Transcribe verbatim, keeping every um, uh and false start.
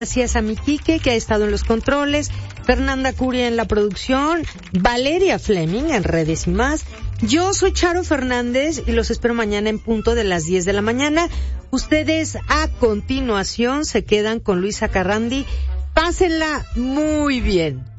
Gracias a mi Quique, que ha estado en los controles, Fernanda Curia en la producción, Valeria Fleming en redes y más. Yo soy Charo Fernández y los espero mañana en punto de las diez de la mañana. Ustedes a continuación se quedan con Luisa Carrandi. Pásenla muy bien.